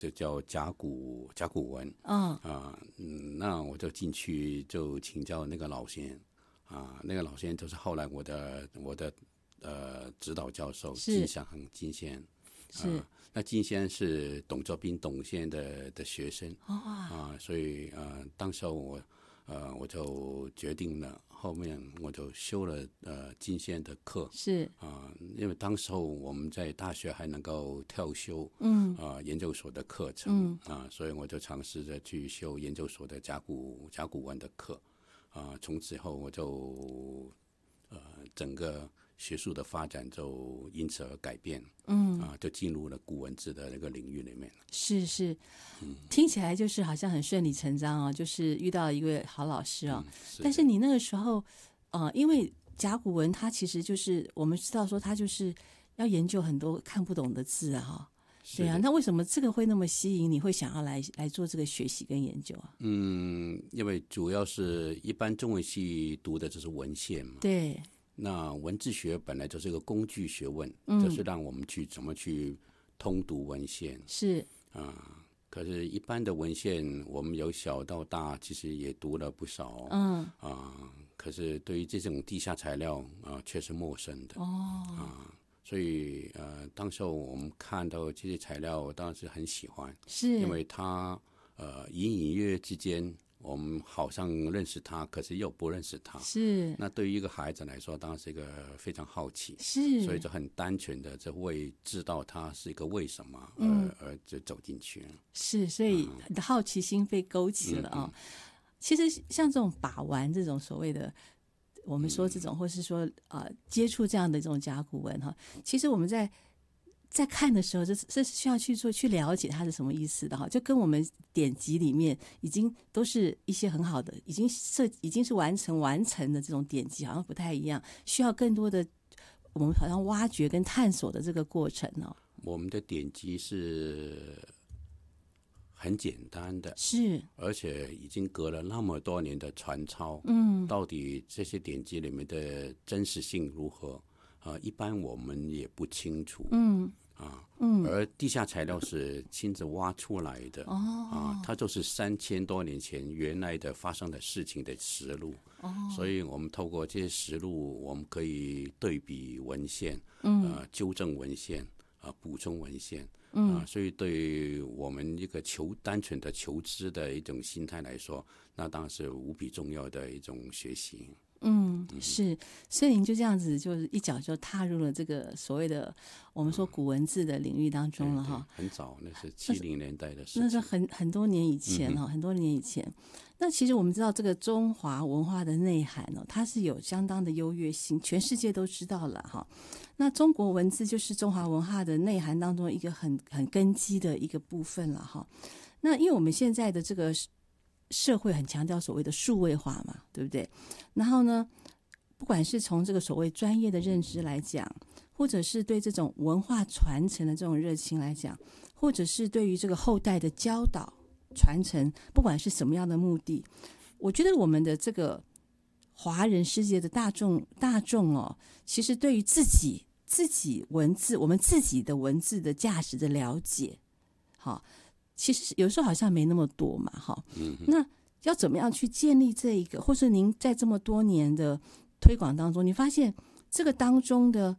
就叫甲骨文。那我就进去就请教那个老先那个老先就是后来我的指导教授金先。 是那金先是董作宾董先的学生所以当时候我就决定了，后面我就修了金先的课。 是因为当时候我们在大学还能够跳修研究所的课程所以我就尝试着去修研究所的甲骨文的课从此后我就整个学术的发展就因此而改变就进入了古文字的那个领域里面。 是听起来就是好像很顺理成章就是遇到一位好老师但是你那个时候因为甲骨文它其实就是我们知道说它就是要研究很多看不懂的字对啊，那为什么这个会那么吸引你，会想要来做这个学习跟研究因为主要是一般中文系读的就是文献嘛。 对。 那文字学本来就是一个工具学问就是让我们怎么去通读文献。 是可是一般的文献我们由小到大其实也读了不少可是对于这种地下材料却是陌生的所以当时候我们看到这些材料我当然是很喜欢， 是因为它隐隐约约之间我们好像认识他，可是又不认识他。 是， 那对于一个孩子来说，当然是一个非常好奇， 是， 所以就很单纯的就会知道他是一个为什么，而就走进去了。 是，所以你的好奇心被勾起了其实像这种把玩这种所谓的，我们说这种，或是说接触这样的这种甲骨文其实我们在看的时候，这是需要去了解它是什么意思的就跟我们典籍里面已经都是一些很好的，已经是完成的这种典籍，好像不太一样，需要更多的我们好像挖掘跟探索的这个过程我们的典籍是很简单的， 是， 而且已经隔了那么多年的传抄，到底这些典籍里面的真实性如何？一般我们也不清楚，而地下材料是亲自挖出来的，它就是3000多年前原来的发生的事情的实录，所以我们透过这些实录，我们可以对比文献，纠正文献，补充文献，所以对于我们一个单纯的求知的一种心态来说，那当然是无比重要的一种学习。 是，所以您就这样子，就是一脚就踏入了这个所谓的我们说古文字的领域当中了对，很早，那是70年代的事情， 那是很多年以前很多年以前。那其实我们知道这个中华文化的内涵它是有相当的优越性，全世界都知道了那中国文字就是中华文化的内涵当中一个很根基的一个部分了那因为我们现在的这个社会很强调所谓的数位化嘛，对不对？然后呢，不管是从这个所谓专业的认知来讲，或者是对这种文化传承的这种热情来讲，或者是对于这个后代的教导传承，不管是什么样的目的，我觉得我们的这个华人世界的大众其实对于自己文字，我们自己的文字的价值的了解其实有时候好像没那么多嘛那要怎么样去建立这一个，或是您在这么多年的推广当中，你发现这个当中的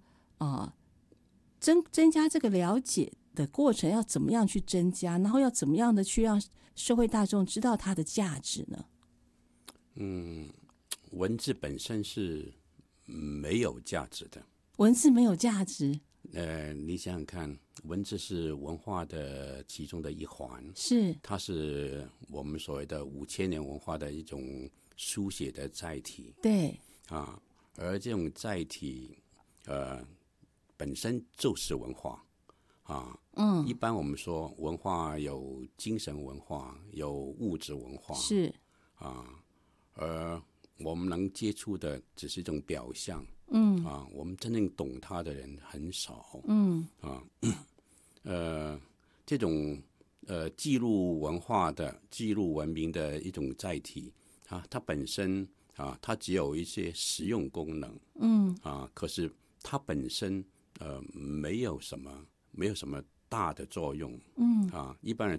增加这个了解的过程要怎么样去增加，然后要怎么样的去让社会大众知道它的价值呢？ 文字本身是没有价值的， 文字没有价值。 你想想看，文字是文化的其中的一环， 是， 它是我们所谓的5000年文化的一种书写的载体， 对而这种载体本身就是文化一般我们说文化有精神文化，有物质文化， 是而我们能接触的只是一种表象，我们真正懂它的人很少，这种记录文化的、记录文明的一种载体它本身它只有一些实用功能，可是它本身没有什么大的作用，一般人